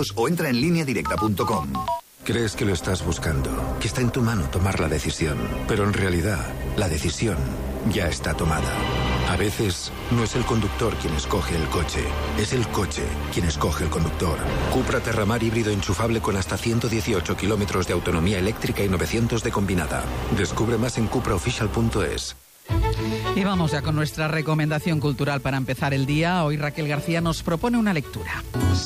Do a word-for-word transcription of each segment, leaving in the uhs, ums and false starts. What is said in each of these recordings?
datos o entra en línea directa punto com. Crees que lo estás buscando, que está en tu mano tomar la decisión, pero en realidad la decisión ya está tomada. A veces no es el conductor quien escoge el coche, es el coche quien escoge el conductor. Cupra Terramar híbrido enchufable con hasta ciento dieciocho kilómetros de autonomía eléctrica y novecientos de combinada. Descubre más en cupra oficial punto es. Y vamos ya con nuestra recomendación cultural para empezar el día. Hoy Raquel García nos propone una lectura.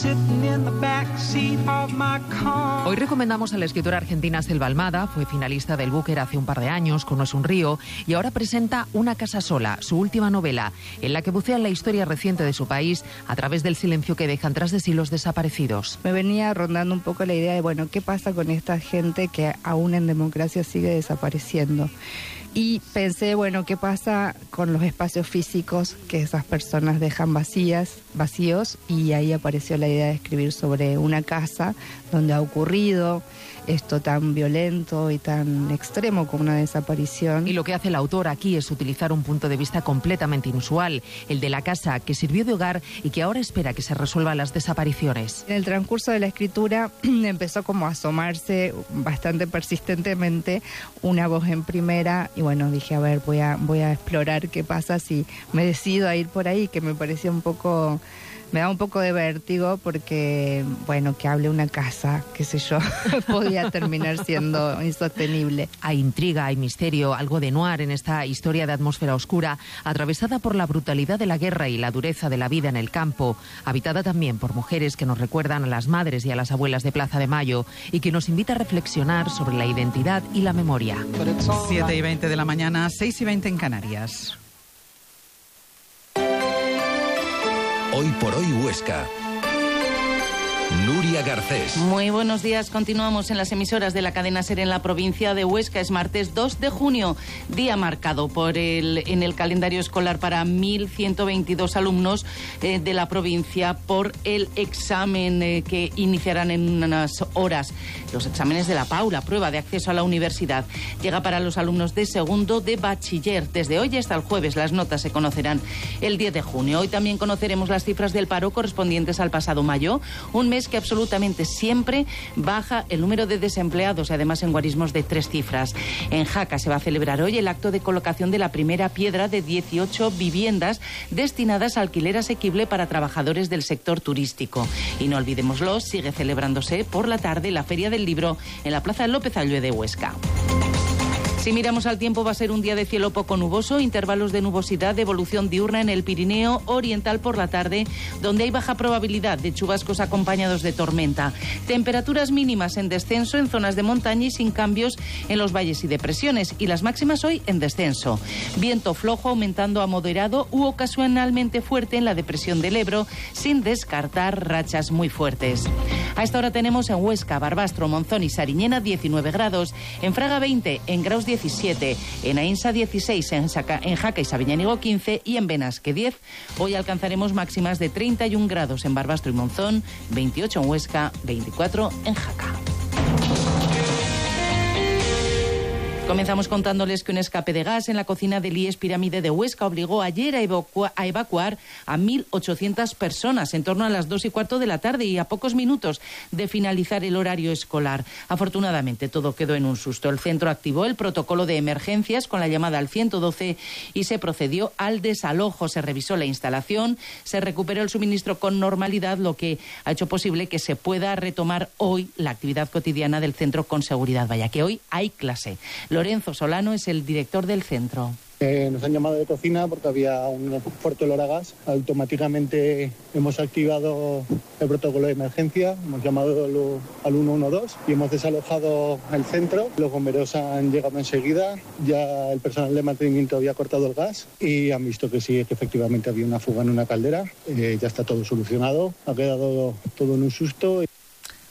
Hoy recomendamos a la escritora argentina Selva Almada. Fue finalista del Booker hace un par de años con No es un río y ahora presenta Una casa sola, su última novela, en la que bucea en la historia reciente de su país a través del silencio que dejan tras de sí los desaparecidos. Me venía rondando un poco la idea de, bueno, ¿qué pasa con esta gente que aún en democracia sigue desapareciendo? Y pensé, bueno, ¿qué pasa con los espacios físicos que esas personas dejan vacías, vacíos? Y ahí apareció la idea de escribir sobre una casa donde ha ocurrido esto tan violento y tan extremo como una desaparición. Y lo que hace el autor aquí es utilizar un punto de vista completamente inusual, el de la casa que sirvió de hogar y que ahora espera que se resuelvan las desapariciones. En el transcurso de la escritura empezó como a asomarse bastante persistentemente una voz en primera y bueno, dije, a ver, voy a, voy a explorar qué pasa si me decido a ir por ahí, que me parecía un poco... Me da un poco de vértigo porque, bueno, que hable una casa, qué sé yo, podía terminar siendo insostenible. Hay intriga, hay misterio, algo de noir en esta historia de atmósfera oscura, atravesada por la brutalidad de la guerra y la dureza de la vida en el campo, habitada también por mujeres que nos recuerdan a las madres y a las abuelas de Plaza de Mayo y que nos invita a reflexionar sobre la identidad y la memoria. siete y veinte de la mañana, seis y veinte en Canarias. Hoy por hoy Huesca. Nuria Garcés. Muy buenos días. Continuamos en las emisoras de la cadena SER en la provincia de Huesca. Es martes dos de junio, día marcado por el en el calendario escolar para mil ciento veintidós alumnos eh, de la provincia por el examen eh, que iniciarán en unas horas. Los exámenes de la PAU, la prueba de acceso a la universidad. Llega para los alumnos de segundo de bachiller. Desde hoy hasta el jueves las notas se conocerán el diez de junio. Hoy también conoceremos las cifras del paro correspondientes al pasado mayo, un mes que absolutamente siempre baja el número de desempleados y además en guarismos de tres cifras. En Jaca se va a celebrar hoy el acto de colocación de la primera piedra de dieciocho viviendas destinadas a alquiler asequible para trabajadores del sector turístico. Y no olvidémoslo, sigue celebrándose por la tarde la Feria del Libro en la Plaza López Allue de Huesca. Si miramos al tiempo, va a ser un día de cielo poco nuboso, intervalos de nubosidad de evolución diurna en el Pirineo oriental por la tarde, donde hay baja probabilidad de chubascos acompañados de tormenta. Temperaturas mínimas en descenso en zonas de montaña y sin cambios en los valles y depresiones, y las máximas hoy en descenso. Viento flojo aumentando a moderado u ocasionalmente fuerte en la depresión del Ebro, sin descartar rachas muy fuertes. A esta hora tenemos en Huesca, Barbastro, Monzón y Sariñena diecinueve grados, en Fraga veinte, en Graus diecisiete, en Aínsa dieciséis, en, Saca, en Jaca y Sabiñánigo quince y en Benasque diez. Hoy alcanzaremos máximas de treinta y un grados en Barbastro y Monzón, veintiocho en Huesca, veinticuatro en Jaca. Comenzamos contándoles que un escape de gas en la cocina del I E S Pirámide de Huesca obligó ayer a, evacua- a evacuar a mil ochocientas personas en torno a las dos y cuarto de la tarde y a pocos minutos de finalizar el horario escolar. Afortunadamente todo quedó en un susto. El centro activó el protocolo de emergencias con la llamada al ciento doce y se procedió al desalojo. Se revisó la instalación, se recuperó el suministro con normalidad, lo que ha hecho posible que se pueda retomar hoy la actividad cotidiana del centro con seguridad. Vaya que hoy hay clase. Lorenzo Solano es el director del centro. Eh, nos han llamado de cocina porque había un fuerte olor a gas. Automáticamente hemos activado el protocolo de emergencia, hemos llamado al uno uno dos y hemos desalojado el centro. Los bomberos han llegado enseguida, ya el personal de mantenimiento había cortado el gas y han visto que sí, que efectivamente había una fuga en una caldera. Eh, ya está todo solucionado, ha quedado todo en un susto.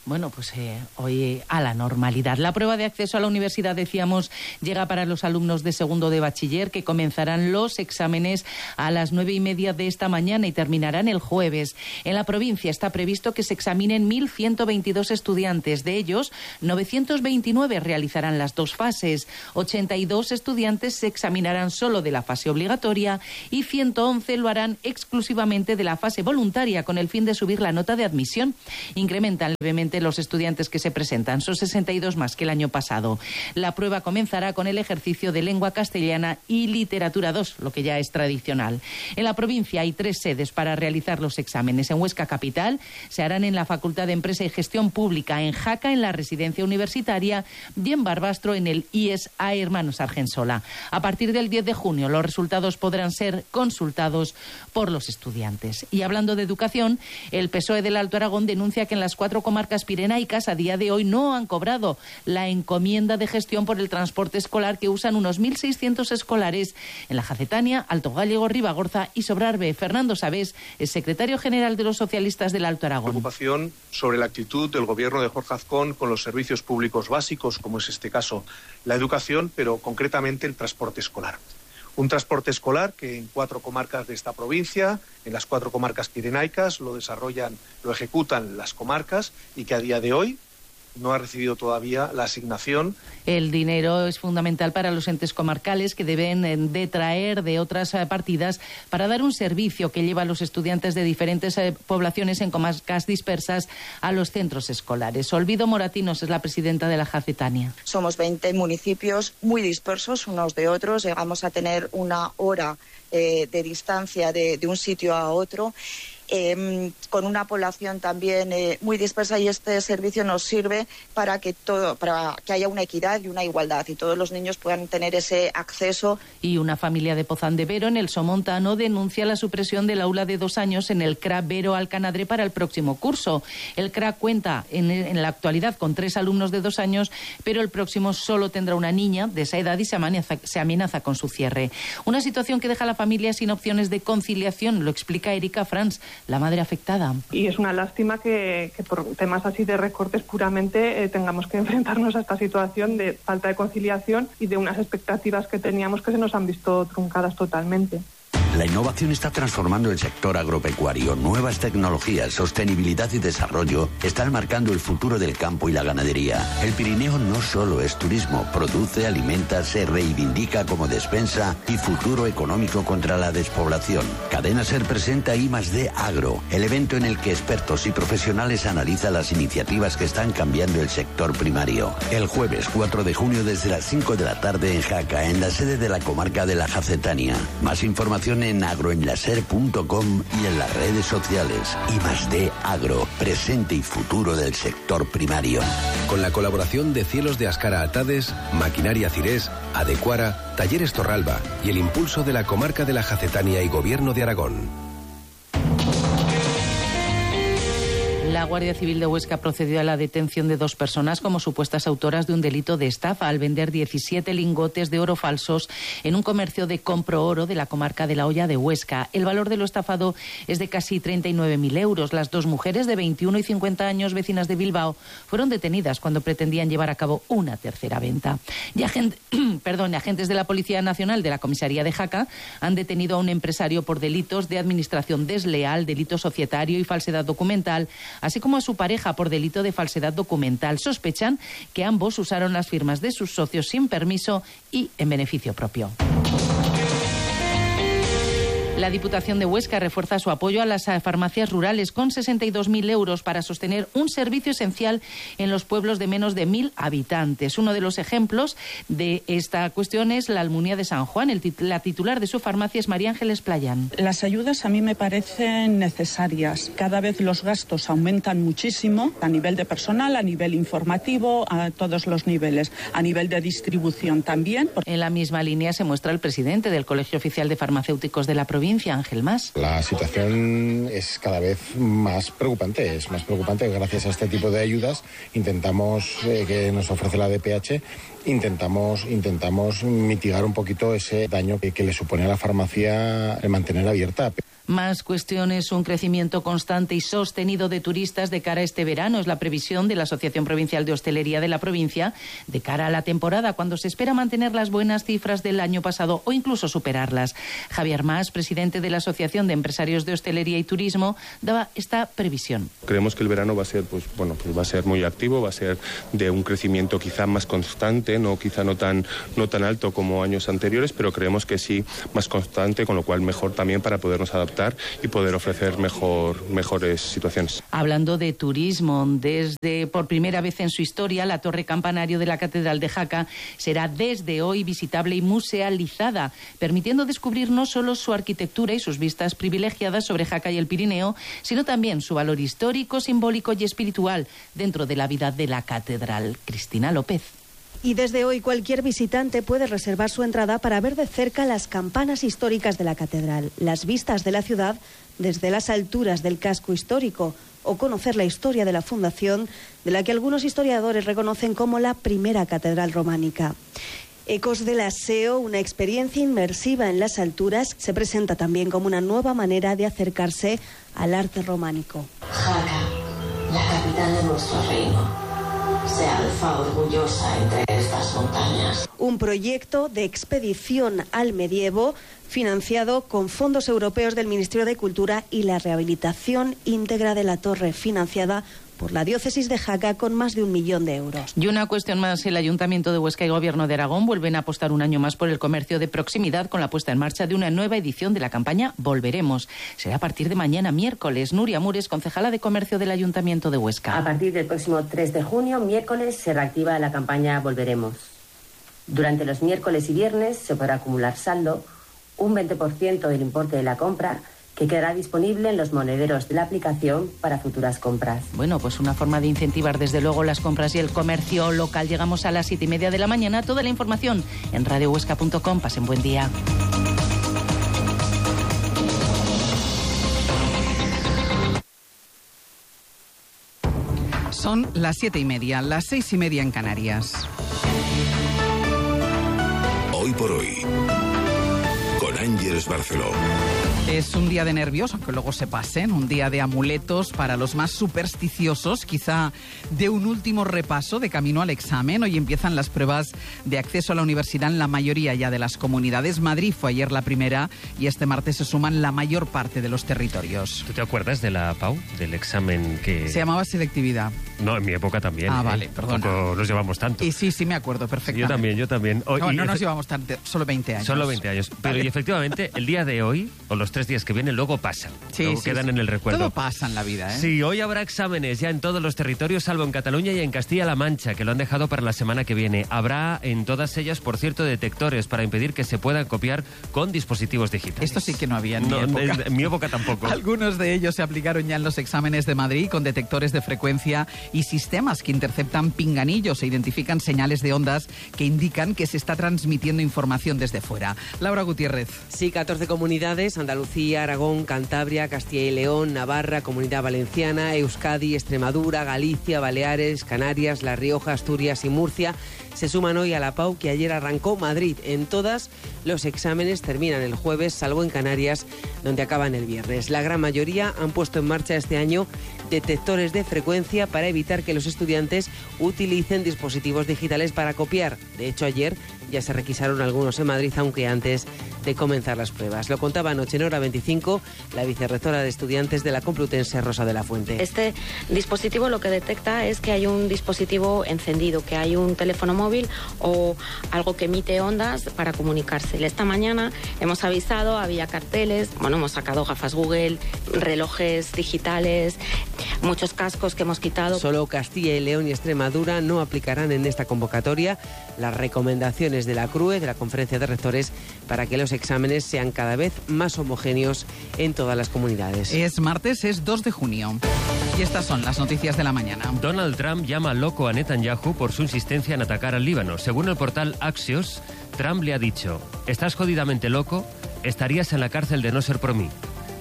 Bueno, pues eh, hoy a la normalidad. La prueba de acceso a la universidad, decíamos, llega para los alumnos de segundo de bachiller, que comenzarán los exámenes a las nueve y media de esta mañana y terminarán el jueves. En la provincia está previsto que se examinen mil ciento veintidós estudiantes. De ellos, novecientos veintinueve realizarán las dos fases. ochenta y dos estudiantes se examinarán solo de la fase obligatoria y ciento once lo harán exclusivamente de la fase voluntaria, con el fin de subir la nota de admisión. Incrementan levemente los estudiantes que se presentan, son sesenta y dos más que el año pasado. La prueba comenzará con el ejercicio de lengua castellana y literatura dos, lo que ya es tradicional. En la provincia hay tres sedes para realizar los exámenes. En Huesca capital se harán en la Facultad de Empresa y Gestión Pública, en Jaca en la Residencia Universitaria y en Barbastro en el I E S A Hermanos Argensola. A partir del diez de junio los resultados podrán ser consultados por los estudiantes. Y hablando de educación, el P S O E del Alto Aragón denuncia que en las cuatro comarcas pirenaicas a día de hoy no han cobrado la encomienda de gestión por el transporte escolar que usan unos mil seiscientos escolares en la Jacetania, Alto Gállego, Ribagorza y Sobrarbe. Fernando Sabés es secretario general de los socialistas del Alto Aragón. Preocupación sobre la actitud del gobierno de Jorge Azcón con los servicios públicos básicos, como es este caso la educación, pero concretamente el transporte escolar. Un transporte escolar que en cuatro comarcas de esta provincia, en las cuatro comarcas pirenaicas, lo desarrollan, lo ejecutan las comarcas y que a día de hoy no ha recibido todavía la asignación. El dinero es fundamental para los entes comarcales, que deben detraer de otras partidas para dar un servicio que lleva a los estudiantes de diferentes poblaciones en comarcas dispersas a los centros escolares. Olvido Moratinos es la presidenta de la Jacetania. Somos veinte municipios muy dispersos unos de otros. Llegamos a tener una hora eh, de distancia de, de un sitio a otro. Eh, con una población también eh, muy dispersa, y este servicio nos sirve para que todo, para que haya una equidad y una igualdad y todos los niños puedan tener ese acceso. Y una familia de Pozán de Vero, en el Somontano, denuncia la supresión del aula de dos años en el C R A Vero Alcanadre para el próximo curso. El C R A cuenta en, en la actualidad con tres alumnos de dos años, pero el próximo solo tendrá una niña de esa edad y se amenaza, se amenaza con su cierre. Una situación que deja a la familia sin opciones de conciliación, lo explica Erika Franz, la madre afectada. Y es una lástima que, que por temas así de recortes puramente eh, tengamos que enfrentarnos a esta situación de falta de conciliación y de unas expectativas que teníamos que se nos han visto truncadas totalmente. La innovación está transformando el sector agropecuario. Nuevas tecnologías, sostenibilidad y desarrollo están marcando el futuro del campo y la ganadería. El Pirineo no solo es turismo, produce, alimenta, se reivindica como despensa y futuro económico contra la despoblación. Cadena Ser presenta I más D Agro, el evento en el que expertos y profesionales analizan las iniciativas que están cambiando el sector primario. El jueves cuatro de junio desde las cinco de la tarde en Jaca, en la sede de la comarca de la Jacetania. Más información en agroenlaser punto com y en las redes sociales. I más D Agro, presente y futuro del sector primario. Con la colaboración de Cielos de Ascara Atades, Maquinaria Cirés, Adecuara, Talleres Torralba y el impulso de la comarca de la Jacetania y Gobierno de Aragón. La Guardia Civil de Huesca procedió a la detención de dos personas como supuestas autoras de un delito de estafa al vender diecisiete lingotes de oro falsos en un comercio de compro oro de la comarca de La Hoya de Huesca. El valor de lo estafado es de casi treinta y nueve mil euros. Las dos mujeres de veintiuno y cincuenta años, vecinas de Bilbao, fueron detenidas cuando pretendían llevar a cabo una tercera venta. Y agente, perdón, agentes de la Policía Nacional de la Comisaría de Jaca han detenido a un empresario por delitos de administración desleal, delito societario y falsedad documental, así como a su pareja por delito de falsedad documental. Sospechan que ambos usaron las firmas de sus socios sin permiso y en beneficio propio. La Diputación de Huesca refuerza su apoyo a las farmacias rurales con sesenta y dos mil euros para sostener un servicio esencial en los pueblos de menos de mil habitantes. Uno de los ejemplos de esta cuestión es la Almunia de San Juan. El tit- la titular de su farmacia es María Ángeles Playán. Las ayudas a mí me parecen necesarias. Cada vez los gastos aumentan muchísimo a nivel de personal, a nivel informativo, a todos los niveles, a nivel de distribución también. En la misma línea se muestra el presidente del Colegio Oficial de Farmacéuticos de la provincia, Ángel Mas. La situación es cada vez más preocupante, es más preocupante. Gracias a este tipo de ayudas intentamos, eh, que nos ofrece la D P H, intentamos, intentamos mitigar un poquito ese daño que, que le supone a la farmacia el mantener abierta. Más cuestiones, un crecimiento constante y sostenido de turistas de cara a este verano. Es la previsión de la Asociación Provincial de Hostelería de la provincia de cara a la temporada, cuando se espera mantener las buenas cifras del año pasado o incluso superarlas. Javier Mas, presidente de la Asociación de Empresarios de Hostelería y Turismo, daba esta previsión. Creemos que el verano va a ser, pues bueno, pues va a ser muy activo, va a ser de un crecimiento quizá más constante, no quizá no tan no tan alto como años anteriores, pero creemos que sí más constante, con lo cual mejor también para podernos adaptar y poder ofrecer mejor, mejores situaciones. Hablando de turismo, desde por primera vez en su historia, la torre campanario de la Catedral de Jaca será desde hoy visitable y musealizada, permitiendo descubrir no solo su arquitectura y sus vistas privilegiadas sobre Jaca y el Pirineo, sino también su valor histórico, simbólico y espiritual dentro de la vida de la catedral. Cristina López. Y desde hoy cualquier visitante puede reservar su entrada para ver de cerca las campanas históricas de la catedral, las vistas de la ciudad desde las alturas del casco histórico o conocer la historia de la fundación, de la que algunos historiadores reconocen como la primera catedral románica. Ecos del Aseo, una experiencia inmersiva en las alturas, se presenta también como una nueva manera de acercarse al arte románico. Jaca, la capital de nuestro reino, se alza orgullosa entre estas montañas. Un proyecto de expedición al medievo financiado con fondos europeos del Ministerio de Cultura y la rehabilitación íntegra de la torre financiada por la diócesis de Jaca con más de un millón de euros. Y una cuestión más, el Ayuntamiento de Huesca y Gobierno de Aragón vuelven a apostar un año más por el comercio de proximidad con la puesta en marcha de una nueva edición de la campaña Volveremos. Será a partir de mañana miércoles. Nuria Mures, concejala de Comercio del Ayuntamiento de Huesca. A partir del próximo tres de junio, miércoles, se reactiva la campaña Volveremos. Durante los miércoles y viernes se podrá acumular saldo, un veinte por ciento del importe de la compra, que quedará disponible en los monederos de la aplicación para futuras compras. Bueno, pues una forma de incentivar desde luego las compras y el comercio local. Llegamos a las siete y media de la mañana. Toda la información en radio huesca punto com. Pasen buen día. Son las siete y media, las seis y media en Canarias. Hoy por hoy, con Ángeles Barceló. Es un día de nervios, aunque luego se pasen, un día de amuletos para los más supersticiosos, quizá de un último repaso de camino al examen. Hoy empiezan las pruebas de acceso a la universidad en la mayoría ya de las comunidades. Madrid fue ayer la primera y este martes se suman la mayor parte de los territorios. ¿Tú te acuerdas de la P A U, del examen que...? Se llamaba selectividad. No, en mi época también. Ah, ¿eh? vale, perdona. Tampoco nos llevamos tanto. Y sí, sí me acuerdo perfectamente. Yo también, yo también. Hoy, no, no efe... nos llevamos tanto, solo veinte años. Solo veinte años. Pero vale. Y efectivamente, el día de hoy, o los tres días que vienen, luego pasan. Sí, luego sí, quedan sí. en el recuerdo. Todo pasa en la vida, ¿eh? Sí, hoy habrá exámenes ya en todos los territorios, salvo en Cataluña y en Castilla-La Mancha, que lo han dejado para la semana que viene. Habrá en todas ellas, por cierto, detectores para impedir que se puedan copiar con dispositivos digitales. Esto sí que no había en no, mi época. En, en mi época tampoco. Algunos de ellos se aplicaron ya en los exámenes de Madrid con detectores de frecuencia y sistemas que interceptan pinganillos e identifican señales de ondas que indican que se está transmitiendo información desde fuera. Laura Gutiérrez. Sí, catorce comunidades, Andalucía, Aragón, Cantabria, Castilla y León, Navarra, Comunidad Valenciana, Euskadi, Extremadura, Galicia, Baleares, Canarias, La Rioja, Asturias y Murcia se suman hoy a la P A U que ayer arrancó Madrid. En todas los exámenes terminan el jueves, salvo en Canarias, donde acaban el viernes. La gran mayoría han puesto en marcha este año detectores de frecuencia para evitar que los estudiantes utilicen dispositivos digitales para copiar. De hecho, ayer ya se requisaron algunos en Madrid, aunque antes de comenzar las pruebas. Lo contaba anoche en Hora veinticinco la vicerrectora de estudiantes de la Complutense, Rosa de la Fuente. Este dispositivo lo que detecta es que hay un dispositivo encendido, que hay un teléfono móvil o algo que emite ondas para comunicarse. Esta mañana hemos avisado, había carteles, bueno, hemos sacado gafas Google, relojes digitales, muchos cascos que hemos quitado. Solo Castilla y León y Extremadura no aplicarán en esta convocatoria las recomendaciones de la C R U E, de la Conferencia de Rectores, para que los exámenes sean cada vez más homogéneos en todas las comunidades. Es martes, es dos de junio. Y estas son las noticias de la mañana. Donald Trump llama loco a Netanyahu por su insistencia en atacar al Líbano. Según el portal Axios, Trump le ha dicho: «Estás jodidamente loco, estarías en la cárcel de no ser por mí».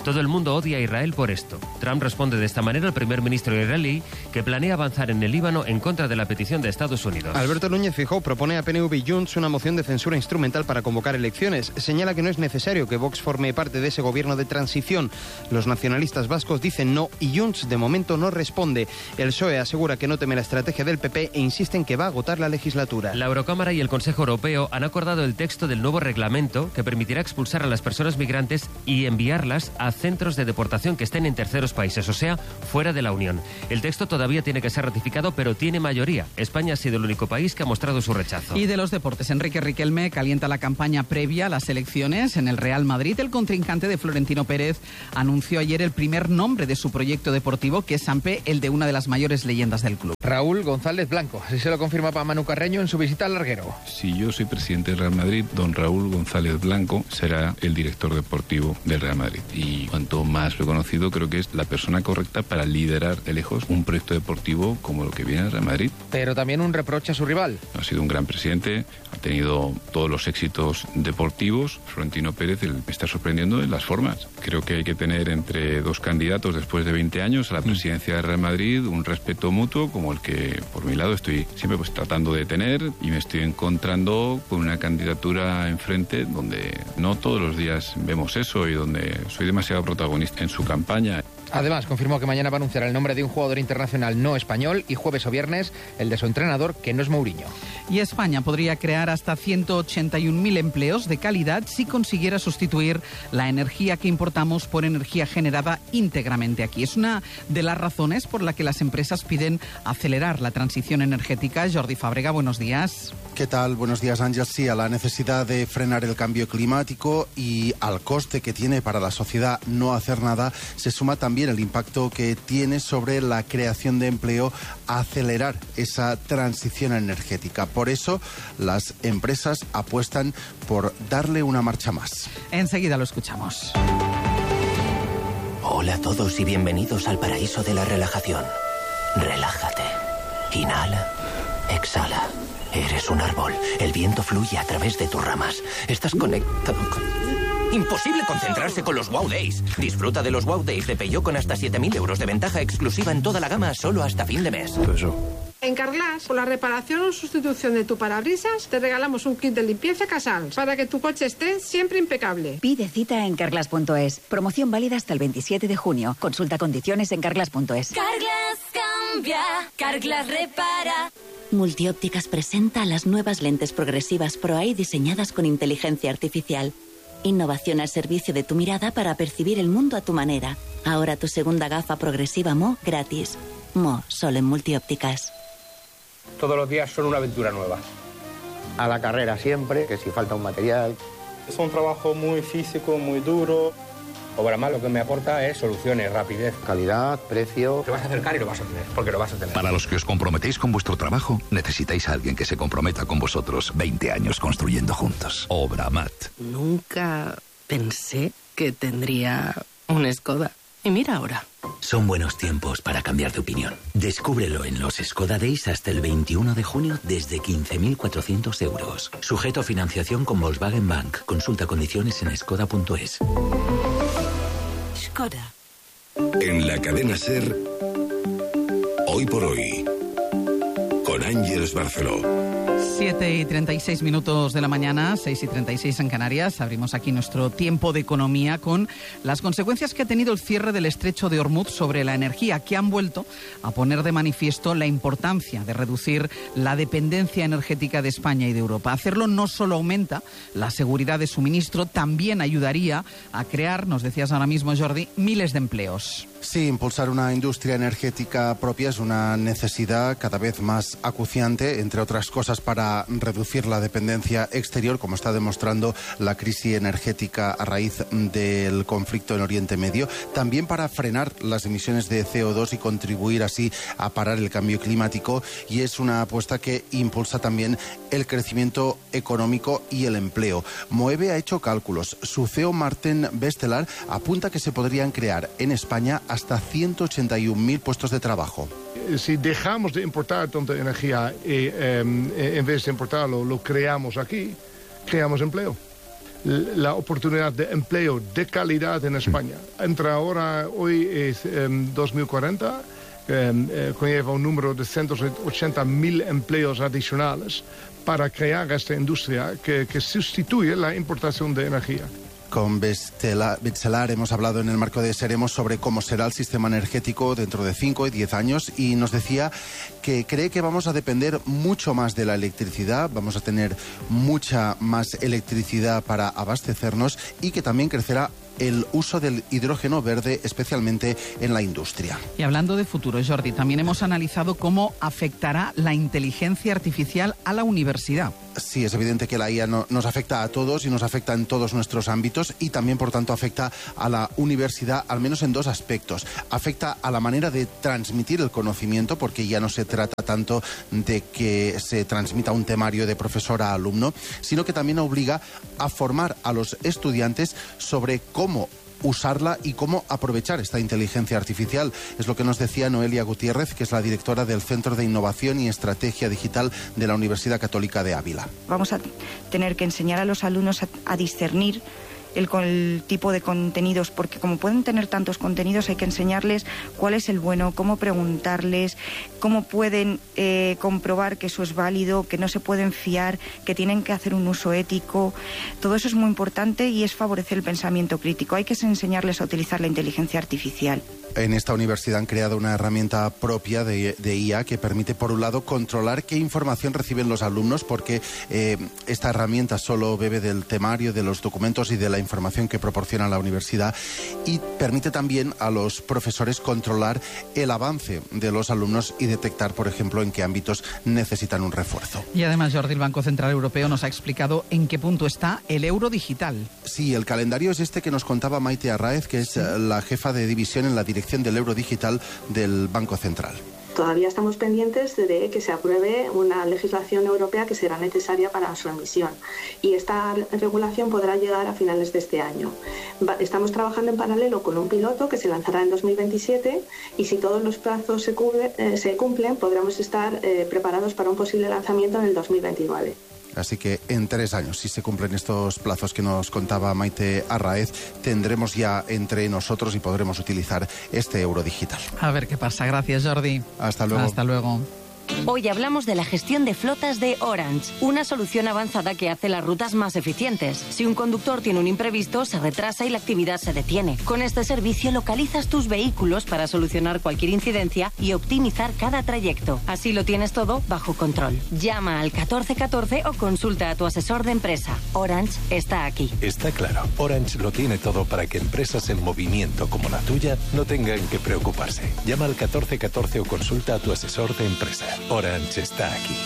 Todo el mundo odia a Israel por esto. Trump responde de esta manera al primer ministro israelí, que planea avanzar en el Líbano en contra de la petición de Estados Unidos. Alberto Núñez Feijóo propone a P N V y Junts una moción de censura instrumental para convocar elecciones. Señala que no es necesario que Vox forme parte de ese gobierno de transición. Los nacionalistas vascos dicen no y Junts de momento no responde. El P S O E asegura que no teme la estrategia del P P e insiste en que va a agotar la legislatura. La Eurocámara y el Consejo Europeo han acordado el texto del nuevo reglamento que permitirá expulsar a las personas migrantes y enviarlas a centros de deportación que estén en terceros países, o sea, fuera de la Unión. El texto todavía tiene que ser ratificado, pero tiene mayoría. España ha sido el único país que ha mostrado su rechazo. Y de los deportes, Enrique Riquelme calienta la campaña previa a las elecciones en el Real Madrid. El contrincante de Florentino Pérez anunció ayer el primer nombre de su proyecto deportivo, que es Sampe, el de una de las mayores leyendas del club. Raúl González Blanco, así se lo confirmaba Manu Carreño en su visita al larguero. Si yo soy presidente del Real Madrid, don Raúl González Blanco será el director deportivo del Real Madrid. Y cuanto más lo he conocido, creo que es la persona correcta para liderar de lejos un proyecto deportivo como lo que viene del Real Madrid. Pero también un reproche a su rival. Ha sido un gran presidente, ha tenido todos los éxitos deportivos. Florentino Pérez me está sorprendiendo en las formas. Creo que hay que tener entre dos candidatos después de veinte años a la presidencia del Real Madrid un respeto mutuo como el que por mi lado estoy siempre pues tratando de tener, y me estoy encontrando con una candidatura enfrente donde no todos los días vemos eso y donde soy demasiado protagonista en su campaña. Además, confirmó que mañana va a anunciar el nombre de un jugador internacional no español y jueves o viernes el de su entrenador, que no es Mourinho. Y España podría crear hasta ciento ochenta y un mil empleos de calidad si consiguiera sustituir la energía que importamos por energía generada íntegramente aquí. Es una de las razones por la que las empresas piden acelerar la transición energética. Jordi Fàbrega, buenos días. ¿Qué tal? Buenos días, Ángel. Sí, a la necesidad de frenar el cambio climático y al coste que tiene para la sociedad no hacer nada, se suma también el impacto que tiene sobre la creación de empleo, acelerar esa transición energética. Por eso, las empresas apuestan por darle una marcha más. Enseguida lo escuchamos. Hola a todos y bienvenidos al paraíso de la relajación. Relájate. Inhala. Exhala. Eres un árbol. El viento fluye a través de tus ramas. Estás conectado con... Imposible concentrarse con los Wow Days. Disfruta de los Wow Days de Peugeot con hasta siete mil euros de ventaja exclusiva en toda la gama solo hasta fin de mes. En Carglass, por la reparación o sustitución de tu parabrisas, te regalamos un kit de limpieza Casals para que tu coche esté siempre impecable. Pide cita en carglass punto es. Promoción válida hasta el veintisiete de junio. Consulta condiciones en carglass punto es. Carglass cambia, Carglass repara. Multiópticas presenta las nuevas lentes progresivas Pro Eye diseñadas con inteligencia artificial. Innovación al servicio de tu mirada para percibir el mundo a tu manera. Ahora tu segunda gafa progresiva Mo gratis. Mo, solo en Multiópticas. Todos los días son una aventura nueva. A la carrera siempre, que si falta un material. Es un trabajo muy físico, muy duro. Obramás lo que me aporta es soluciones, rapidez, calidad, precio. Te vas a acercar y lo vas a tener, porque lo vas a tener. Para los que os comprometéis con vuestro trabajo, necesitáis a alguien que se comprometa con vosotros. veinte años construyendo juntos. Obramat. Nunca pensé que tendría un Skoda. Y mira ahora. Son buenos tiempos para cambiar de opinión. Descúbrelo en los Skoda Days hasta el veintiuno de junio desde quince mil cuatrocientos euros. Sujeto a financiación con Volkswagen Bank. Consulta condiciones en skoda punto es. Skoda. En la cadena SER, Hoy por Hoy, con Ángeles Barceló. siete y treinta y seis minutos de la mañana, seis y treinta y seis en Canarias. Abrimos aquí nuestro tiempo de economía con las consecuencias que ha tenido el cierre del estrecho de Hormuz sobre la energía, que han vuelto a poner de manifiesto la importancia de reducir la dependencia energética de España y de Europa. Hacerlo no solo aumenta la seguridad de suministro, también ayudaría a crear, nos decías ahora mismo, Jordi, miles de empleos. Sí, impulsar una industria energética propia es una necesidad cada vez más acuciante, entre otras cosas para reducir la dependencia exterior, como está demostrando la crisis energética a raíz del conflicto en Oriente Medio, también para frenar las emisiones de C O dos y contribuir así a parar el cambio climático, y es una apuesta que impulsa también el crecimiento económico y el empleo. Moeve ha hecho cálculos. Su C E O Martín Bestelar apunta que se podrían crear en España hasta ciento ochenta y un mil puestos de trabajo. Si dejamos de importar tanta energía y eh, en vez de importarlo lo creamos aquí, creamos empleo. la oportunidad de empleo de calidad en España. Entre ahora, hoy es eh, dos mil cuarenta, eh, eh, conlleva un número de ciento ochenta mil empleos adicionales para crear esta industria que, que sustituye la importación de energía. Con Betzelaar hemos hablado en el marco de Seremos sobre cómo será el sistema energético dentro de cinco y diez años y nos decía que cree que vamos a depender mucho más de la electricidad, vamos a tener mucha más electricidad para abastecernos y que también crecerá el uso del hidrógeno verde, especialmente en la industria. Y hablando de futuro, Jordi, también hemos analizado cómo afectará la inteligencia artificial a la universidad. Sí, es evidente que la I A no, nos afecta a todos y nos afecta en todos nuestros ámbitos y también, por tanto, afecta a la universidad, al menos en dos aspectos. Afecta a la manera de transmitir el conocimiento, porque ya no se trata tanto de que se transmita un temario de profesor a alumno, sino que también obliga a formar a los estudiantes sobre cómo cómo usarla y cómo aprovechar esta inteligencia artificial. Es lo que nos decía Noelia Gutiérrez, que es la directora del Centro de Innovación y Estrategia Digital de la Universidad Católica de Ávila. Vamos a tener que enseñar a los alumnos a, a discernir El, el tipo de contenidos, porque como pueden tener tantos contenidos hay que enseñarles cuál es el bueno, cómo preguntarles, cómo pueden eh, comprobar que eso es válido, que no se pueden fiar, que tienen que hacer un uso ético. Todo eso es muy importante y es favorecer el pensamiento crítico. Hay que enseñarles a utilizar la inteligencia artificial. En esta universidad han creado una herramienta propia de, de I A que permite, por un lado, controlar qué información reciben los alumnos, porque eh, esta herramienta solo bebe del temario, de los documentos y de la información que proporciona la universidad, y permite también a los profesores controlar el avance de los alumnos y detectar, por ejemplo, en qué ámbitos necesitan un refuerzo. Y además, Jordi, el Banco Central Europeo nos ha explicado en qué punto está el euro digital. Sí, el calendario es este que nos contaba Maite Arráez, que es sí. la jefa de división en la dirección del euro digital del Banco Central. Todavía estamos pendientes de que se apruebe una legislación europea que será necesaria para su emisión y esta regulación podrá llegar a finales de este año. Estamos trabajando en paralelo con un piloto que se lanzará en dos mil veintisiete y si todos los plazos se, cubre, eh, se cumplen podremos estar eh, preparados para un posible lanzamiento en el dos mil veintinueve. Así que en tres años, si se cumplen estos plazos que nos contaba Maite Arráez, tendremos ya entre nosotros y podremos utilizar este euro digital. A ver qué pasa. Gracias, Jordi. Hasta luego. Hasta luego. Hoy hablamos de la gestión de flotas de Orange, una solución avanzada que hace las rutas más eficientes. Si un conductor tiene un imprevisto, se retrasa y la actividad se detiene. Con este servicio localizas tus vehículos para solucionar cualquier incidencia y optimizar cada trayecto. Así lo tienes todo bajo control. Llama al catorce catorce o consulta a tu asesor de empresa. Orange está aquí. Está claro, Orange lo tiene todo para que empresas en movimiento como la tuya no tengan que preocuparse. Llama al catorce catorce o consulta a tu asesor de empresa. Orange está aquí.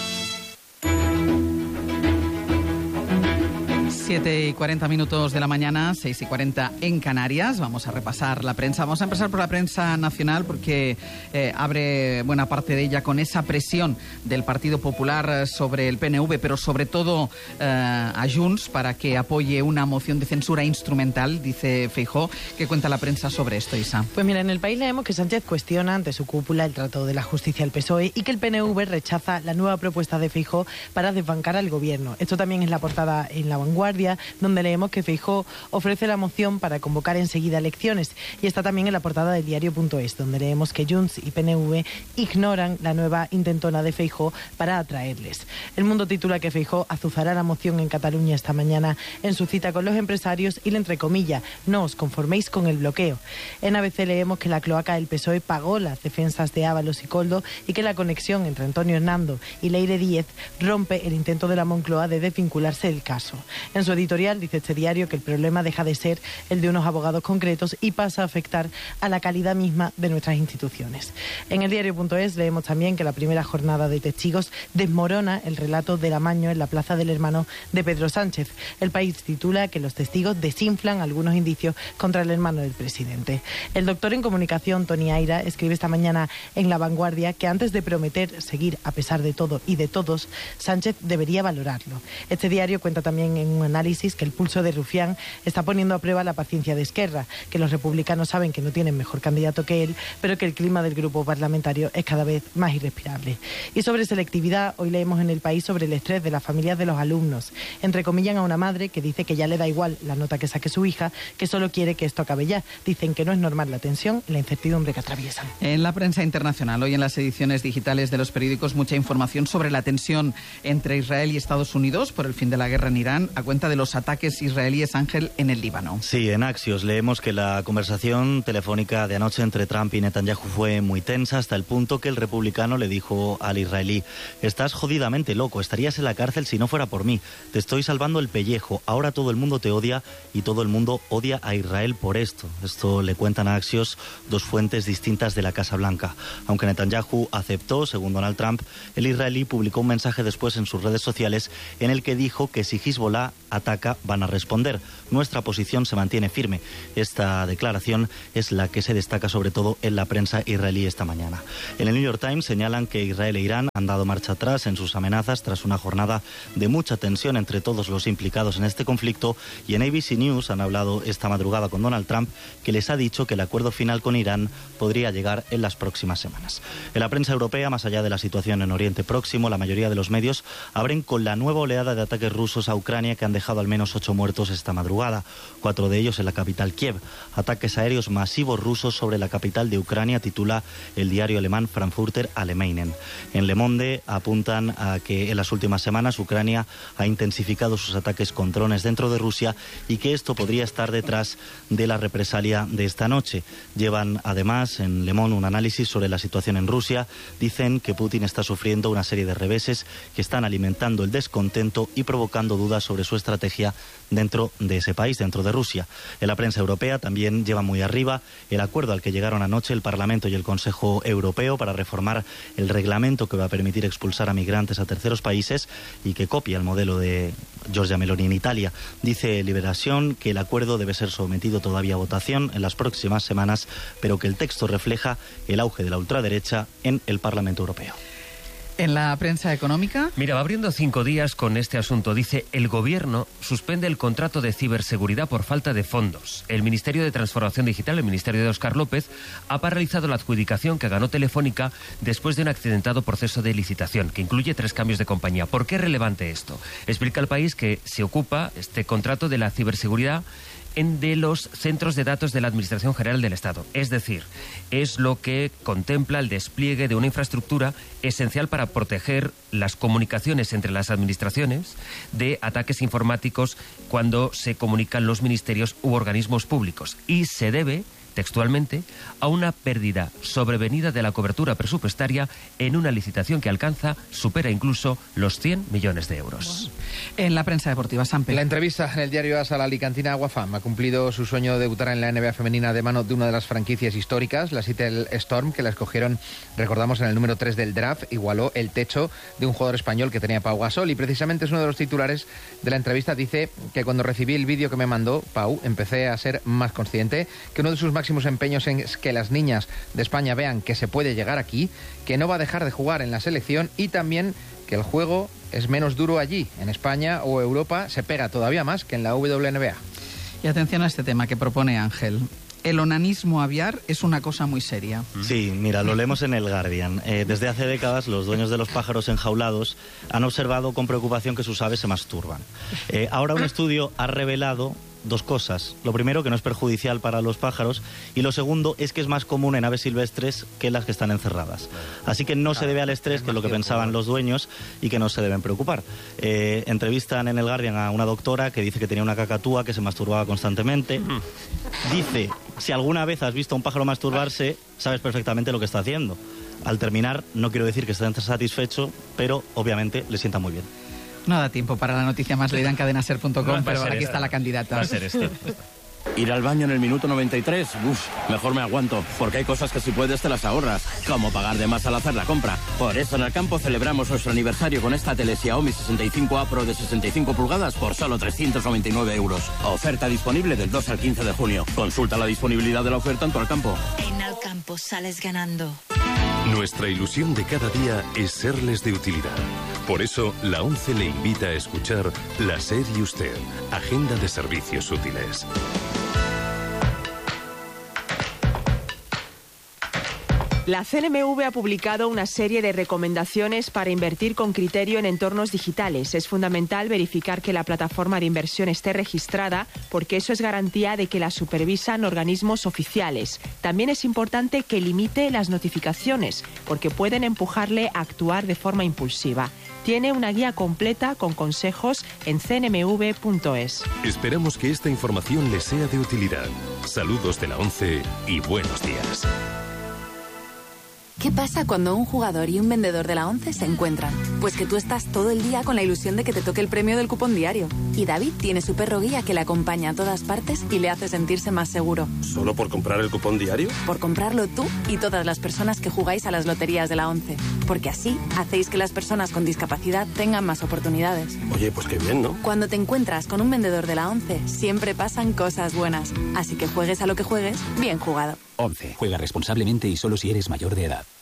siete y cuarenta minutos de la mañana, seis y cuarenta en Canarias. Vamos a repasar la prensa. Vamos a empezar por la prensa nacional porque eh, abre buena parte de ella con esa presión del Partido Popular sobre el P N V, pero sobre todo eh, a Junts para que apoye una moción de censura instrumental, dice Feijóo. ¿Qué cuenta la prensa sobre esto, Isa? Pues mira, en El País leemos que Sánchez cuestiona ante su cúpula el trato de la justicia al P S O E y que el P N V rechaza la nueva propuesta de Feijóo para desbancar al gobierno. Esto también es la portada en La Vanguardia, donde leemos que Feijóo ofrece la moción para convocar enseguida elecciones, y está también en la portada del diario punto es, donde leemos que Junts y P N V ignoran la nueva intentona de Feijóo para atraerles. El Mundo titula que Feijóo azuzará la moción en Cataluña esta mañana en su cita con los empresarios y le entrecomilla: no os conforméis con el bloqueo. En A B C leemos que la cloaca del P S O E pagó las defensas de Ábalos y Koldo y que la conexión entre Antonio Hernando y Leire Díez rompe el intento de la Moncloa de desvincularse del caso. En su editorial dice este diario que el problema deja de ser el de unos abogados concretos y pasa a afectar a la calidad misma de nuestras instituciones. En el diario punto es leemos también que la primera jornada de testigos desmorona el relato del amaño en la plaza del hermano de Pedro Sánchez. El País titula que los testigos desinflan algunos indicios contra el hermano del presidente. El doctor en comunicación, Tony Aira, escribe esta mañana en La Vanguardia que antes de prometer seguir a pesar de todo y de todos, Sánchez debería valorarlo. Este diario cuenta también en un análisis que el pulso de Rufián está poniendo a prueba la paciencia de Esquerra, que los republicanos saben que no tienen mejor candidato que él, pero que el clima del grupo parlamentario es cada vez más irrespirable. Y sobre selectividad, hoy leemos en El País sobre el estrés de las familias de los alumnos. Entrecomillan a una madre que dice que ya le da igual la nota que saque su hija, que solo quiere que esto acabe ya. Dicen que no es normal la tensión y la incertidumbre que atraviesan. En la prensa internacional, hoy en las ediciones digitales de los periódicos, mucha información sobre la tensión entre Israel y Estados Unidos por el fin de la guerra en Irán, a cuenta de los ataques israelíes, Ángel, en el Líbano. Sí, en Axios leemos que la conversación telefónica de anoche entre Trump y Netanyahu fue muy tensa, hasta el punto que el republicano le dijo al israelí: estás jodidamente loco, estarías en la cárcel si no fuera por mí, te estoy salvando el pellejo, ahora todo el mundo te odia y todo el mundo odia a Israel por esto. Esto le cuentan a Axios dos fuentes distintas de la Casa Blanca. Aunque Netanyahu aceptó, según Donald Trump, el israelí publicó un mensaje después en sus redes sociales en el que dijo que si Hezbollah ataca van a responder. Nuestra posición se mantiene firme. Esta declaración es la que se destaca sobre todo en la prensa israelí esta mañana. En el New York Times señalan que Israel e Irán han dado marcha atrás en sus amenazas tras una jornada de mucha tensión entre todos los implicados en este conflicto, y en A B C News han hablado esta madrugada con Donald Trump, que les ha dicho que el acuerdo final con Irán podría llegar en las próximas semanas. En la prensa europea, más allá de la situación en Oriente Próximo, la mayoría de los medios abren con la nueva oleada de ataques rusos a Ucrania que han dejado al menos ocho muertos esta madrugada, cuatro de ellos en la capital Kiev. Ataques aéreos masivos rusos sobre la capital de Ucrania, titula el diario alemán Frankfurter Allgemeinen. En Le Monde apuntan a que en las últimas semanas Ucrania ha intensificado sus ataques con drones dentro de Rusia y que esto podría estar detrás de la represalia de esta noche. Llevan además en Le Monde un análisis sobre la situación en Rusia. Dicen que Putin está sufriendo una serie de reveses que están alimentando el descontento y provocando dudas sobre su estrategia dentro de ese país, dentro de Rusia. En la prensa europea también lleva muy arriba el acuerdo al que llegaron anoche el Parlamento y el Consejo Europeo para reformar el reglamento que va a permitir expulsar a migrantes a terceros países y que copia el modelo de Giorgia Meloni en Italia. Dice Liberación que el acuerdo debe ser sometido todavía a votación en las próximas semanas, pero que el texto refleja el auge de la ultraderecha en el Parlamento Europeo. En la prensa económica... Mira, va abriendo cinco días con este asunto. Dice, el gobierno suspende el contrato de ciberseguridad por falta de fondos. El Ministerio de Transformación Digital, el Ministerio de Óscar López, ha paralizado la adjudicación que ganó Telefónica después de un accidentado proceso de licitación, que incluye tres cambios de compañía. ¿Por qué es relevante esto? Explica al país que se ocupa este contrato de la ciberseguridad en de los centros de datos de la Administración General del Estado. Es decir, es lo que contempla el despliegue de una infraestructura esencial para proteger las comunicaciones entre las administraciones de ataques informáticos cuando se comunican los ministerios u organismos públicos. Y se debe, textualmente, a una pérdida sobrevenida de la cobertura presupuestaria en una licitación que alcanza, supera incluso los cien millones de euros. En la prensa deportiva, Sampe. La entrevista en el diario AS a la alicantina Aguafam ha cumplido su sueño de debutar en la N B A femenina de mano de una de las franquicias históricas, la Seattle Storm, que la escogieron, recordamos, en el número tres del draft. Igualó el techo de un jugador español que tenía Pau Gasol, y precisamente es uno de los titulares de la entrevista. Dice que cuando recibí el vídeo que me mandó Pau, empecé a ser más consciente que uno de sus máximos empeños es que las niñas de España vean que se puede llegar aquí, que no va a dejar de jugar en la selección, y también que el juego es menos duro allí. En España o Europa se pega todavía más que en la W N B A. Y atención a este tema que propone Ángel. El onanismo aviar es una cosa muy seria. Sí, mira, lo leemos en el Guardian. Eh, desde hace décadas los dueños de los pájaros enjaulados han observado con preocupación que sus aves se masturban. Eh, ahora un estudio ha revelado dos cosas. Lo primero, que no es perjudicial para los pájaros, y lo segundo es que es más común en aves silvestres que en las que están encerradas. Así que no se debe al estrés, que es lo que pensaban los dueños, y que no se deben preocupar. Eh, entrevistan en el Guardian a una doctora que dice que tenía una cacatúa que se masturbaba constantemente. Dice, si alguna vez has visto a un pájaro masturbarse, sabes perfectamente lo que está haciendo. Al terminar, no quiero decir que esté satisfecho, pero obviamente le sienta muy bien. No da tiempo para la noticia más leída en cadena ser punto com, No, pero aquí esta. está la candidata. Va a ser este. Ir al baño en el minuto noventa y tres, uff, mejor me aguanto, porque hay cosas que si puedes te las ahorras, como pagar de más al hacer la compra. Por eso en Alcampo celebramos nuestro aniversario con esta tele Xiaomi sesenta y cinco A Pro de sesenta y cinco pulgadas por solo trescientos noventa y nueve euros. Oferta disponible del dos al quince de junio. Consulta la disponibilidad de la oferta en tu Alcampo. En Alcampo sales ganando. Nuestra ilusión de cada día es serles de utilidad. Por eso, la ONCE le invita a escuchar La SER y Usted, Agenda de Servicios Útiles. La C N M V ha publicado una serie de recomendaciones para invertir con criterio en entornos digitales. Es fundamental verificar que la plataforma de inversión esté registrada, porque eso es garantía de que la supervisan organismos oficiales. También es importante que limite las notificaciones, porque pueden empujarle a actuar de forma impulsiva. Tiene una guía completa con consejos en c n m v punto es. Esperamos que esta información les sea de utilidad. Saludos de la ONCE y buenos días. ¿Qué pasa cuando un jugador y un vendedor de la ONCE se encuentran? Pues que tú estás todo el día con la ilusión de que te toque el premio del cupón diario. Y David tiene su perro guía que le acompaña a todas partes y le hace sentirse más seguro. ¿Solo por comprar el cupón diario? Por comprarlo tú y todas las personas que jugáis a las loterías de la ONCE. Porque así hacéis que las personas con discapacidad tengan más oportunidades. Oye, pues qué bien, ¿no? Cuando te encuentras con un vendedor de la ONCE, siempre pasan cosas buenas. Así que juegues a lo que juegues, bien jugado. ONCE. Juega responsablemente y solo si eres mayor de edad.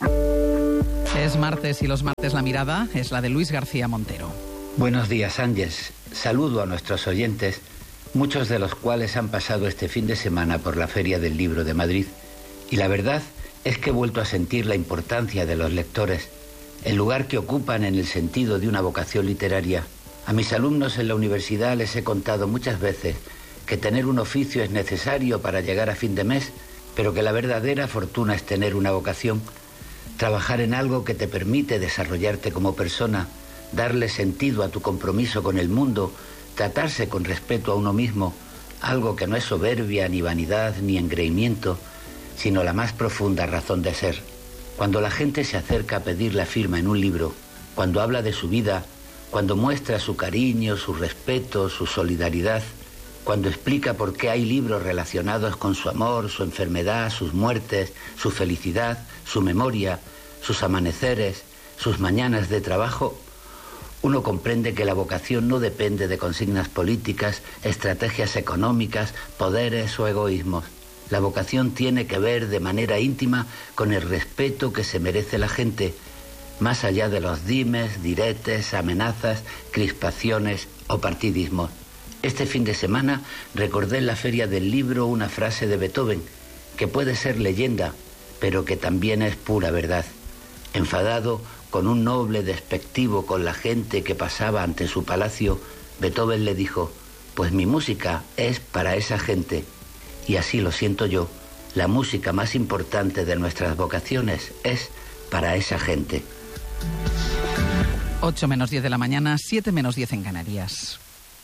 Es martes y los martes la mirada es la de Luis García Montero. Buenos días, Ángeles. Saludo a nuestros oyentes, muchos de los cuales han pasado este fin de semana por la Feria del Libro de Madrid. Y la verdad es que he vuelto a sentir la importancia de los lectores, el lugar que ocupan en el sentido de una vocación literaria. A mis alumnos en la universidad les he contado muchas veces que tener un oficio es necesario para llegar a fin de mes, pero que la verdadera fortuna es tener una vocación. Trabajar en algo que te permite desarrollarte como persona, darle sentido a tu compromiso con el mundo, tratarse con respeto a uno mismo, algo que no es soberbia, ni vanidad, ni engreimiento, sino la más profunda razón de ser. Cuando la gente se acerca a pedir la firma en un libro, cuando habla de su vida, cuando muestra su cariño, su respeto, su solidaridad, cuando explica por qué hay libros relacionados con su amor, su enfermedad, sus muertes, su felicidad, su memoria, sus amaneceres, sus mañanas de trabajo, uno comprende que la vocación no depende de consignas políticas, estrategias económicas, poderes o egoísmos. La vocación tiene que ver de manera íntima con el respeto que se merece la gente, más allá de los dimes, diretes, amenazas, crispaciones o partidismos. Este fin de semana recordé en la Feria del Libro una frase de Beethoven, que puede ser leyenda, pero que también es pura verdad. Enfadado, con un noble despectivo con la gente que pasaba ante su palacio, Beethoven le dijo: pues mi música es para esa gente. Y así lo siento yo, la música más importante de nuestras vocaciones es para esa gente. ocho menos diez de la mañana, siete menos diez en Canarias.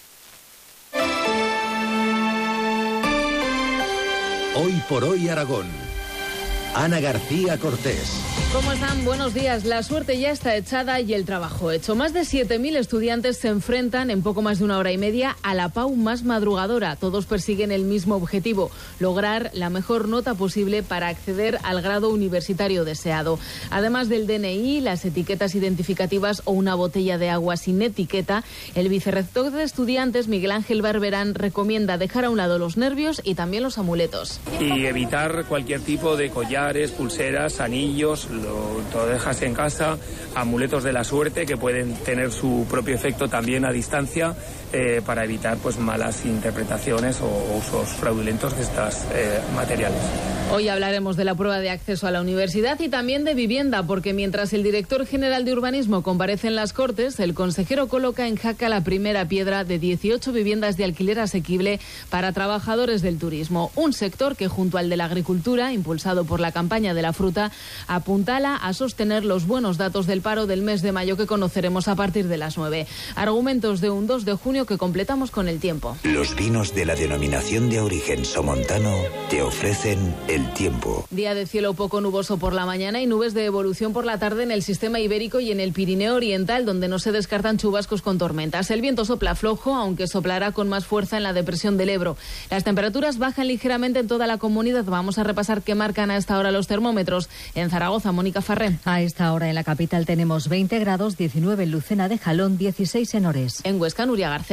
Hoy por hoy Aragón. Ana García Cortés. ¿Cómo están? Buenos días. La suerte ya está echada y el trabajo hecho. Más de siete mil estudiantes se enfrentan en poco más de una hora y media a la P A U más madrugadora. Todos persiguen el mismo objetivo: lograr la mejor nota posible para acceder al grado universitario deseado. Además del D N I, las etiquetas identificativas o una botella de agua sin etiqueta, el vicerrector de estudiantes, Miguel Ángel Barberán, recomienda dejar a un lado los nervios y también los amuletos. Y evitar cualquier tipo de collares, pulseras, anillos. Lo, lo dejas en casa, amuletos de la suerte que pueden tener su propio efecto también a distancia, eh, para evitar pues malas interpretaciones o, o usos fraudulentos de estos eh, materiales. Hoy hablaremos de la prueba de acceso a la universidad y también de vivienda, porque mientras el director general de urbanismo comparece en las Cortes, el consejero coloca en Jaca la primera piedra de dieciocho viviendas de alquiler asequible para trabajadores del turismo, un sector que junto al de la agricultura, impulsado por la campaña de la fruta, apuntala a sostener los buenos datos del paro del mes de mayo que conoceremos a partir de las nueve. Argumentos de un dos de junio que completamos con el tiempo. Los vinos de la denominación de origen Somontano te ofrecen el tiempo. Día de cielo poco nuboso por la mañana y nubes de evolución por la tarde en el sistema ibérico y en el Pirineo Oriental, donde no se descartan chubascos con tormentas. El viento sopla flojo, aunque soplará con más fuerza en la depresión del Ebro. Las temperaturas bajan ligeramente en toda la comunidad. Vamos a repasar qué marcan a esta hora los termómetros. En Zaragoza, Mónica Farré. A esta hora en la capital tenemos veinte grados, diecinueve en Lucena de Jalón, dieciséis en Ores. En Huesca, Nuria Garcés.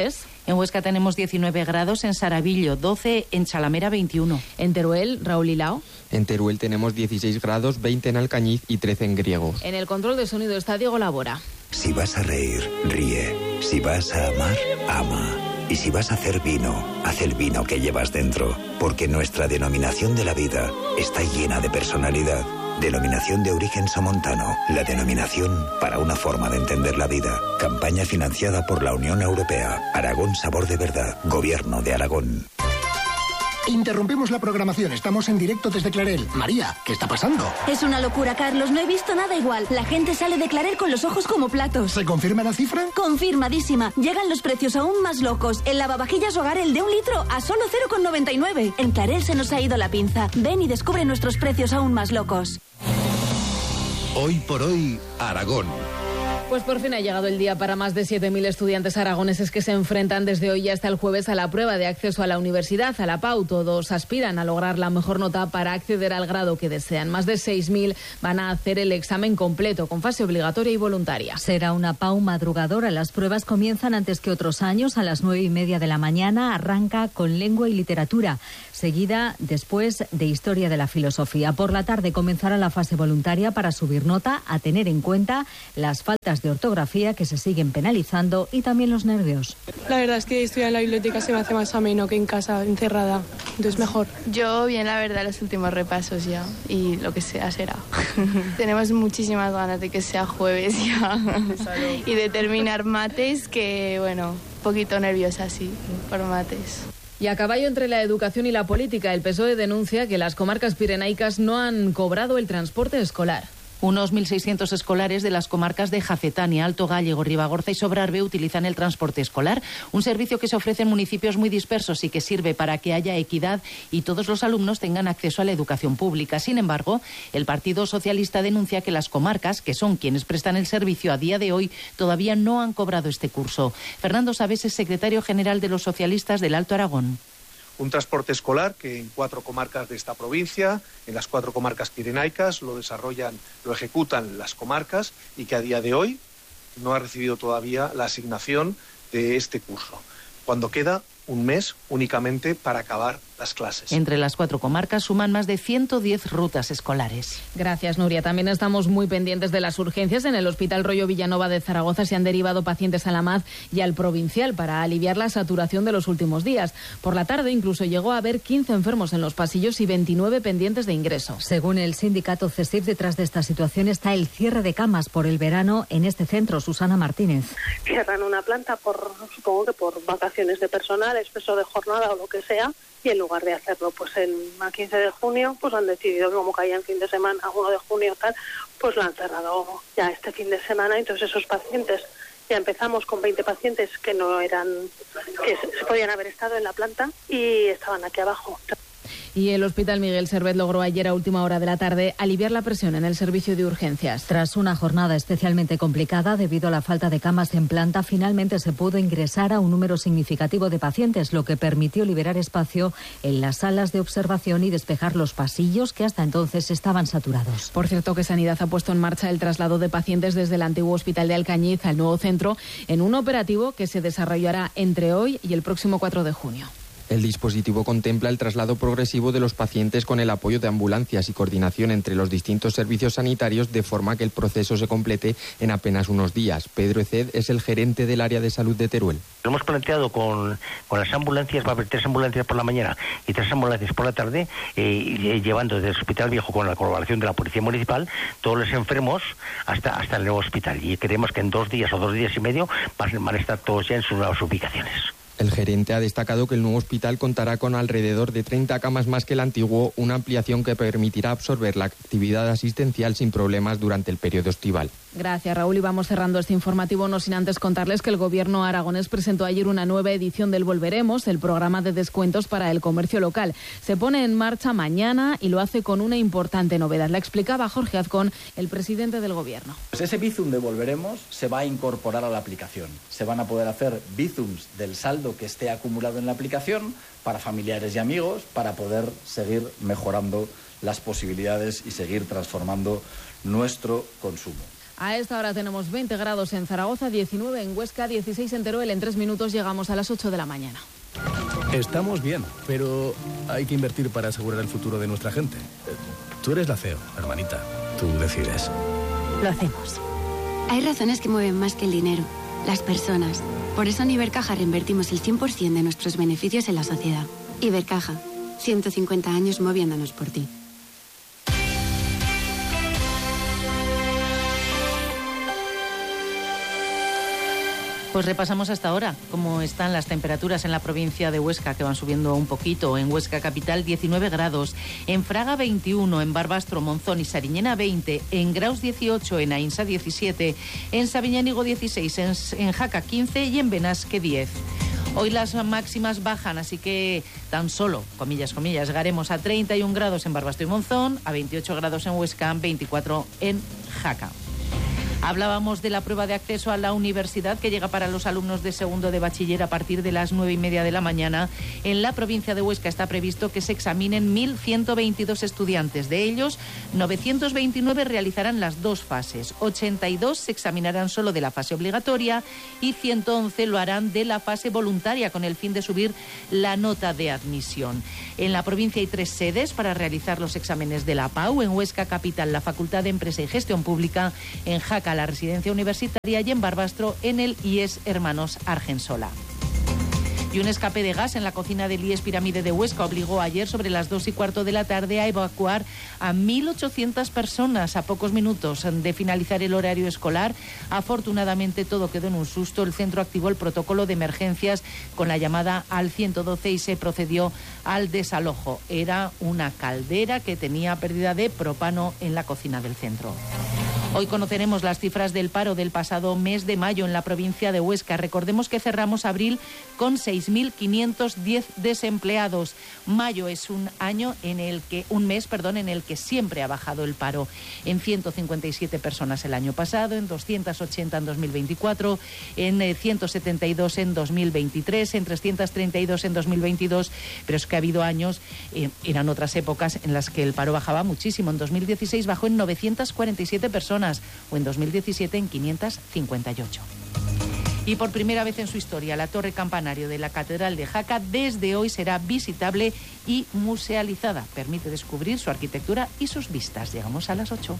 En Huesca tenemos diecinueve grados, en Saravillo doce, en Chalamera veintiuno. En Teruel, Raúl Hilao. En Teruel tenemos dieciséis grados, veinte en Alcañiz y trece en Griegos. En el control de sonido está Diego Labora. Si vas a reír, ríe. Si vas a amar, ama. Y si vas a hacer vino, haz el vino que llevas dentro. Porque nuestra denominación de la vida está llena de personalidad. Denominación de origen somontano. La denominación para una forma de entender la vida. Campaña financiada por la Unión Europea. Aragón Sabor de Verdad. Gobierno de Aragón. Interrumpimos la programación, estamos en directo desde Clarel. María, ¿qué está pasando? Es una locura, Carlos, no he visto nada igual. La gente sale de Clarel con los ojos como platos. ¿Se confirma la cifra? Confirmadísima. Llegan los precios aún más locos. El lavavajillas Hogar, el de un litro, a solo cero coma noventa y nueve. En Clarel se nos ha ido la pinza. Ven y descubre nuestros precios aún más locos. Hoy por hoy, Aragón. Pues por fin ha llegado el día para más de siete mil estudiantes aragoneses que se enfrentan desde hoy hasta el jueves a la prueba de acceso a la universidad, a la P A U. Todos aspiran a lograr la mejor nota para acceder al grado que desean. Más de seis mil van a hacer el examen completo, con fase obligatoria y voluntaria. Será una P A U madrugadora. Las pruebas comienzan antes que otros años, a las nueve y media de la mañana. Arranca con lengua y literatura, seguida después de historia de la filosofía. Por la tarde comenzará la fase voluntaria para subir nota, a tener en cuenta las faltas de ortografía que se siguen penalizando y también los nervios. La verdad es que estudiar en la biblioteca se me hace más ameno que en casa, encerrada. Entonces mejor. Yo bien, la verdad, los últimos repasos ya. Y lo que sea será. Tenemos muchísimas ganas de que sea jueves ya. Y de terminar mates, que bueno, un poquito nerviosa sí, por mates. Y a caballo entre la educación y la política, el P S O E denuncia que las comarcas pirenaicas no han cobrado el transporte escolar. Unos mil seiscientos escolares de las comarcas de Jacetania, Alto Gállego, Ribagorza y Sobrarbe utilizan el transporte escolar, un servicio que se ofrece en municipios muy dispersos y que sirve para que haya equidad y todos los alumnos tengan acceso a la educación pública. Sin embargo, el Partido Socialista denuncia que las comarcas, que son quienes prestan el servicio a día de hoy, todavía no han cobrado este curso. Fernando Sabés es secretario general de los socialistas del Alto Aragón. Un transporte escolar que en cuatro comarcas de esta provincia, en las cuatro comarcas pirenaicas, lo desarrollan, lo ejecutan las comarcas y que a día de hoy no ha recibido todavía la asignación de este curso, cuando queda un mes únicamente para acabar las clases. Entre las cuatro comarcas suman más de ciento diez rutas escolares. Gracias, Nuria. También estamos muy pendientes de las urgencias. En el Hospital Rollo Villanova de Zaragoza se han derivado pacientes a la M A D y al Provincial para aliviar la saturación de los últimos días. Por la tarde incluso llegó a haber quince enfermos en los pasillos y veintinueve pendientes de ingreso. Según el sindicato CESIF, detrás de esta situación está el cierre de camas por el verano en este centro. Susana Martínez. Cierran una planta por, supongo que por vacaciones de personal, exceso de jornada o lo que sea, y en lugar de hacerlo pues el a quince de junio, pues han decidido que como caía en fin de semana, a uno de junio tal, pues lo han cerrado ya este fin de semana. Entonces esos pacientes, ya empezamos con veinte pacientes que no eran, que se podían haber estado en la planta y estaban aquí abajo. Y el Hospital Miguel Servet logró ayer a última hora de la tarde aliviar la presión en el servicio de urgencias. Tras una jornada especialmente complicada debido a la falta de camas en planta, finalmente se pudo ingresar a un número significativo de pacientes, lo que permitió liberar espacio en las salas de observación y despejar los pasillos que hasta entonces estaban saturados. Por cierto, que Sanidad ha puesto en marcha el traslado de pacientes desde el antiguo Hospital de Alcañiz al nuevo centro en un operativo que se desarrollará entre hoy y el próximo cuatro de junio. El dispositivo contempla el traslado progresivo de los pacientes con el apoyo de ambulancias y coordinación entre los distintos servicios sanitarios de forma que el proceso se complete en apenas unos días. Pedro Eced es el gerente del área de salud de Teruel. Lo hemos planteado con, con las ambulancias, va a haber tres ambulancias por la mañana y tres ambulancias por la tarde, eh, llevando desde el Hospital Viejo con la colaboración de la Policía Municipal todos los enfermos hasta, hasta el nuevo hospital. Y creemos que en dos días o dos días y medio van, van a estar todos ya en sus nuevas ubicaciones. El gerente ha destacado que el nuevo hospital contará con alrededor de treinta camas más que el antiguo, una ampliación que permitirá absorber la actividad asistencial sin problemas durante el periodo estival. Gracias, Raúl. Y vamos cerrando este informativo, no sin antes contarles que el Gobierno aragonés presentó ayer una nueva edición del Volveremos, el programa de descuentos para el comercio local. Se pone en marcha mañana y lo hace con una importante novedad. La explicaba Jorge Azcón, el presidente del Gobierno. Pues ese Bizum de Volveremos se va a incorporar a la aplicación. Se van a poder hacer Bizums del saldo que esté acumulado en la aplicación para familiares y amigos, para poder seguir mejorando las posibilidades y seguir transformando nuestro consumo. A esta hora tenemos veinte grados en Zaragoza, diecinueve en Huesca, dieciséis en Teruel. En tres minutos llegamos a las ocho de la mañana. Estamos bien, pero hay que invertir para asegurar el futuro de nuestra gente. Tú eres la C E O, hermanita. Tú decides. Lo hacemos. Hay razones que mueven más que el dinero. Las personas. Por eso en Ibercaja reinvertimos el cien por ciento de nuestros beneficios en la sociedad. Ibercaja. ciento cincuenta años moviéndonos por ti. Pues repasamos hasta ahora cómo están las temperaturas en la provincia de Huesca, que van subiendo un poquito. En Huesca capital diecinueve grados, en Fraga veintiuno, en Barbastro, Monzón y Sariñena veinte, en Graus dieciocho, en Ainsa diecisiete, en Sabiñánigo dieciséis, en, en Jaca quince y en Benasque diez. Hoy las máximas bajan, así que tan solo, comillas, comillas, llegaremos a treinta y un grados en Barbastro y Monzón, a veintiocho grados en Huesca, veinticuatro en Jaca. Hablábamos de la prueba de acceso a la universidad que llega para los alumnos de segundo de bachiller a partir de las nueve y media de la mañana. En la provincia de Huesca está previsto que se examinen mil ciento veintidós estudiantes. De ellos, novecientos veintinueve realizarán las dos fases. ochenta y dos se examinarán solo de la fase obligatoria y ciento once lo harán de la fase voluntaria con el fin de subir la nota de admisión. En la provincia hay tres sedes para realizar los exámenes de la P A U. En Huesca capital, la Facultad de Empresa y Gestión Pública. En Jaca, la residencia universitaria, y en Barbastro en el I E S Hermanos Argensola. Y un escape de gas en la cocina del I E S Pirámide de Huesca obligó ayer sobre las dos y cuarto de la tarde a evacuar a mil ochocientas personas a pocos minutos de finalizar el horario escolar. Afortunadamente todo quedó en un susto. El centro activó el protocolo de emergencias con la llamada al ciento doce y se procedió al desalojo. Era una caldera que tenía pérdida de propano en la cocina del centro. Hoy conoceremos las cifras del paro del pasado mes de mayo en la provincia de Huesca. Recordemos que cerramos abril con seis mil quinientos diez desempleados. Mayo es un año en el que, un mes, perdón, en el que siempre ha bajado el paro. En ciento cincuenta y siete personas el año pasado, en doscientos ochenta en dos mil veinticuatro, en ciento setenta y dos en dos mil veintitrés, en trescientos treinta y dos en dos mil veintidós. Pero es que ha habido años, eh, eran otras épocas en las que el paro bajaba muchísimo. En dos mil dieciséis bajó en novecientos cuarenta y siete personas. O en dos mil diecisiete en quinientos cincuenta y ocho. Y por primera vez en su historia, la torre campanario de la Catedral de Jaca desde hoy será visitable y musealizada. Permite descubrir su arquitectura y sus vistas. Llegamos a las ocho.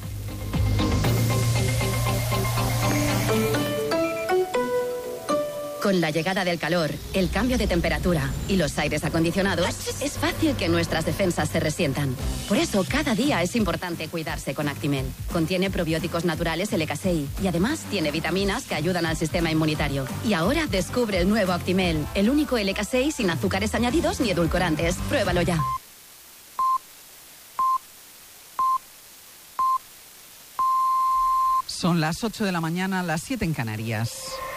Con la llegada del calor, el cambio de temperatura y los aires acondicionados, es fácil que nuestras defensas se resientan. Por eso, cada día es importante cuidarse con Actimel. Contiene probióticos naturales L K S I y además tiene vitaminas que ayudan al sistema inmunitario. Y ahora descubre el nuevo Actimel, el único L K S I sin azúcares añadidos ni edulcorantes. Pruébalo ya. Son las ocho de la mañana, las siete en Canarias.